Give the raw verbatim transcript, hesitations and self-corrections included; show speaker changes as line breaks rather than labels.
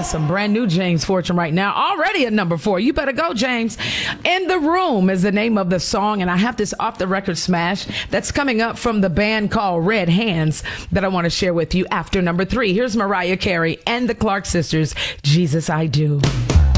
some brand new James Fortune right now. Already at number four. You better go, James. In the Room is the name of the song, and I have this off the record smash that's coming up from the band called Red Hands that I want to share with you after number three. Here's Mariah Carey and the Clark Sisters, Jesus I Do.